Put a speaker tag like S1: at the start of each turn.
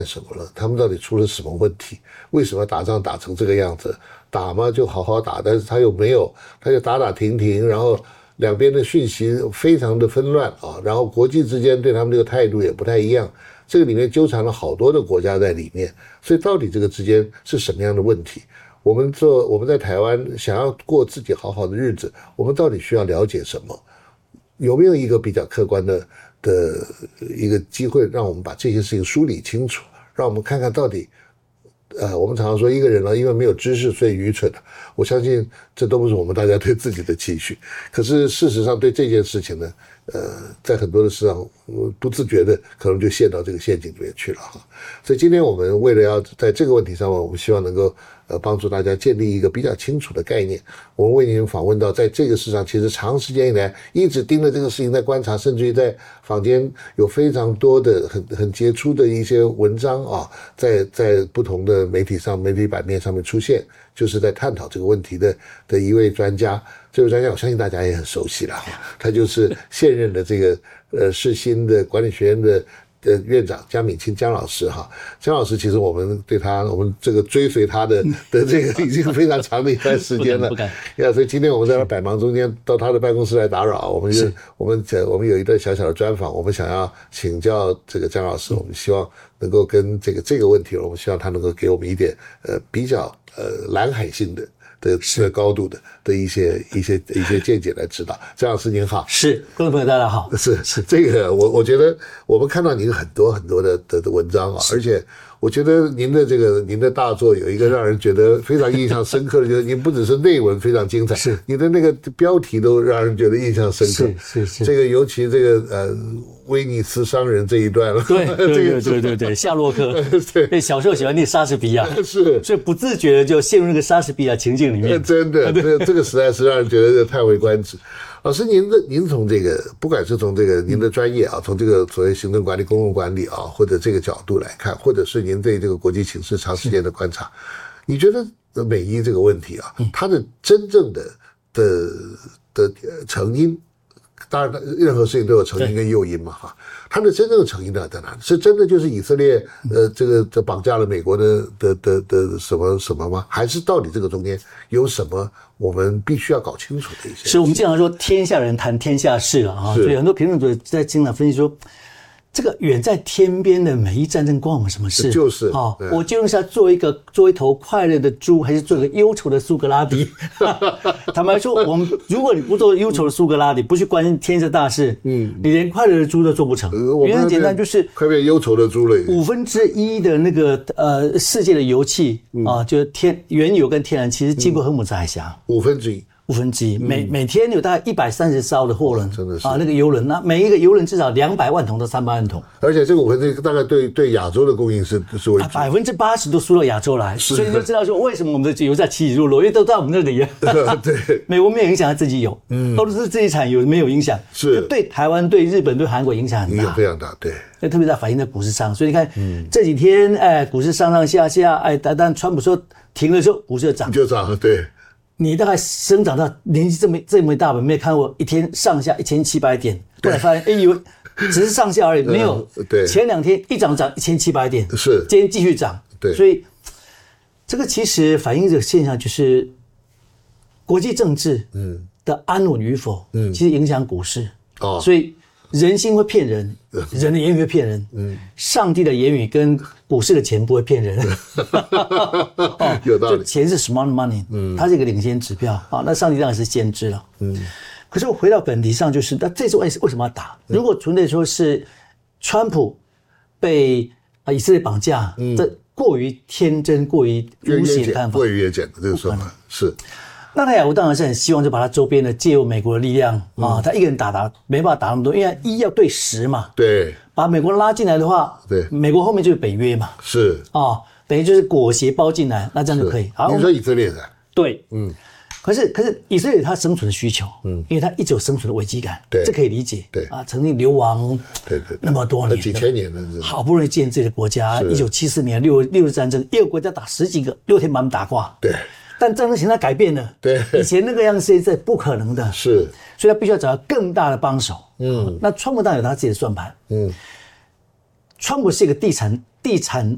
S1: 什么了？他们到底出了什么问题？为什么打仗打成这个样子？打嘛就好好打，但是他又没有，他就打打停停，然后两边的讯息非常的纷乱啊，然后国际之间对他们这个态度也不太一样，这个里面纠缠了好多的国家在里面，所以到底这个之间是什么样的问题？我们在台湾想要过自己好好的日子，我们到底需要了解什么？有没有一个比较客观的一个机会，让我们把这些事情梳理清楚，让我们看看到底，我们常常说一个人呢，因为没有知识所以愚蠢，我相信这都不是我们大家对自己的期许。可是事实上对这件事情呢，在很多的事上，不自觉的可能就陷到这个陷阱里面去了哈。所以今天我们为了要在这个问题上面，我们希望能够帮助大家建立一个比较清楚的概念。我们为您访问到，在这个市场其实长时间以来一直盯着这个事情在观察，甚至于在坊间有非常多的很杰出的一些文章啊，在不同的媒体版面上面出现，就是在探讨这个问题的一位专家。这位专家我相信大家也很熟悉了，他就是现任的这个世新的管理学院的院长江敏清江老师哈。江老师其实我们对他，我们这个追随他的这个已经非常长的一段时间了。
S2: 不敢。
S1: 所以今天我们在他百忙中间到他的办公室来打扰，我们有一段小小的专访，我们想要请教这个江老师，我们希望能够跟这个问题，我们希望他能够给我们一点比较蓝海性的高度的一些见解来指导。江老师您好。
S2: 是，观众朋友大家好。
S1: 是这个我觉得我们看到您很多的文章啊，而且我觉得您的大作有一个让人觉得非常印象深刻的，就是您不只是内文非常精彩，
S2: 是你
S1: 的那个标题都让人觉得印象深刻。
S2: 是
S1: 这个尤其这个威尼斯商人这一段了。
S2: 对，夏洛克。对，小时候喜欢念莎士比亚，
S1: 是，所
S2: 以不自觉的就陷入那个莎士比亚情境里面。
S1: 真的，这个实在是让人觉得叹为观止。老师，您从这个，不管是从这个您的专业啊，从这个所谓行政管理、公共管理啊，或者这个角度来看，或者是您对这个国际形势长时间的观察，你觉得美伊这个问题啊，它的真正的成因，当然任何事情都有成因跟诱因嘛哈，它的真正的成因呢在哪里？是真的就是以色列这绑架了美国的什么吗？还是到底这个中间有什么我们必须要搞清楚的一些？
S2: 是我们经常说天下人谈天下事了啊，所以很多评论者在经常分析说，这个远在天边的美伊战争关我们什么事？
S1: 就是
S2: 啊，我究竟是要做一头快乐的猪，还是做一个忧愁的苏格拉底？坦白说，如果你不做忧愁的苏格拉底，不去关心天下大事，你连快乐的猪都做不成。原因很简单，就是
S1: 快变忧愁的猪了。
S2: 1/5的那个世界的油气啊，就是原油跟天然气是经过荷姆斯海峡1/5，每天有大概130艘的货轮，
S1: 真的是
S2: 啊，那个油轮，那每一个油轮至少200万桶到300万桶，
S1: 而且这个1/5大概对亚洲的供应是为主
S2: ，80%都输到亚洲来，所以你就知道说为什么我们的油价起起落落，因为都在我们那里啊。
S1: 对，
S2: 美国没有影响，他自己有，俄罗斯自己产油没有影响，
S1: 是
S2: 对台湾、对日本、对韩国影响很大，
S1: 非常大，对。
S2: 那特别在反映在股市上，所以你看这几天，股市上下，但川普说停了之后，股市就涨，
S1: 对。
S2: 你大概生长到年纪这么大吧，没有看过一天上下1700点，后来发现以为只是上下而已，没有。
S1: 对，
S2: 前2天一涨1700点，
S1: 是，
S2: 今天继续涨。
S1: 对，
S2: 所以这个其实反映这个现象，就是国际政治的安稳与否，其实影响股市。所以人心会骗人，人的言语会骗人，上帝的言语跟股市的钱不会骗人。
S1: 有道理，
S2: 就钱是 smart money，它是一个领先指标啊。那上帝当然是先知了，可是我回到本题上，就是那这次为什么要打？如果纯粹说是川普被以色列绑架，这过于天真、过于无邪的看法，
S1: 过于越简的这个说法是。
S2: 纳坦雅胡当然是很希望就把他周边的借由美国的力量啊，他一个人打没办法打那么多，因为1要对10嘛，
S1: 对，把
S2: 美国拉进来的话，
S1: 对，
S2: 美国后面就是北约嘛，
S1: 是
S2: 啊，等于就是裹挟包进来，那这样就可以。
S1: 好，你说以色列的，
S2: 对，可是以色列有他生存的需求，因为他一直有生存的危机感，
S1: 对，
S2: 这可以理解，
S1: 对
S2: 啊，曾经流亡，
S1: 对，
S2: 那么多年，
S1: 几千年了，
S2: 好不容易建自己的国家，1974年六日战争，一个国家打10几个，6天把他们打挂，
S1: 对。
S2: 但战争形态改变了，
S1: 对，
S2: 以前那个样子是不可能的，
S1: 是，
S2: 所以他必须要找到更大的帮手。那川普当然有他自己的算盘。川普是一个地产